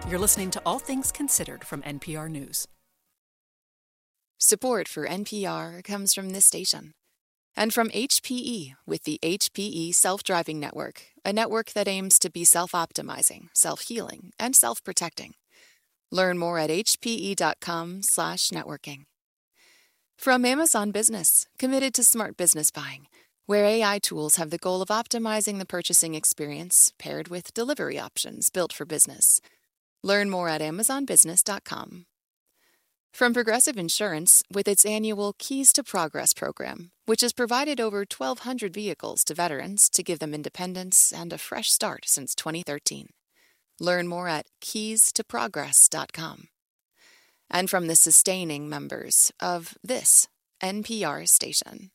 You're listening to All Things Considered from NPR News. Support for NPR comes from this station and from HPE with the HPE Self-Driving Network, a network that aims to be self-optimizing, self-healing, and self-protecting. Learn more at hpe.com/networking. From Amazon Business, committed to smart business buying, where AI tools have the goal of optimizing the purchasing experience paired with delivery options built for business. Learn more at amazonbusiness.com. From Progressive Insurance, with its annual Keys to Progress program, which has provided over 1,200 vehicles to veterans to give them independence and a fresh start since 2013. Learn more at keystoprogress.com. And from the sustaining members of this NPR station.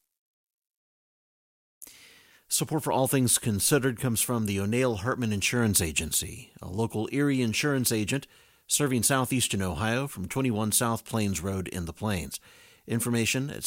Support for All Things Considered comes from the O'Neill Hartman Insurance Agency, a local Erie insurance agent serving southeastern Ohio from 21 South Plains Road in the Plains. Information at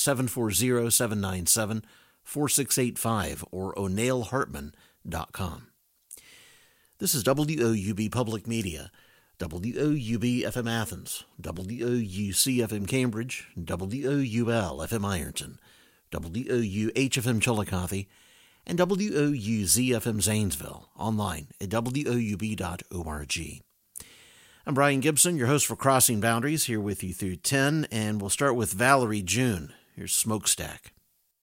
740-797-4685 or o'neillhartman.com. This is WOUB Public Media, WOUB-FM Athens, WOUC-FM Cambridge, WOUL-FM Ironton, WOUH-FM Chillicothe, and WOUZ-FM Zanesville, online at woub.org. I'm Brian Gibson, your host for Crossing Boundaries, here with you through 10, and we'll start with Valerie June. Here's Smokestack.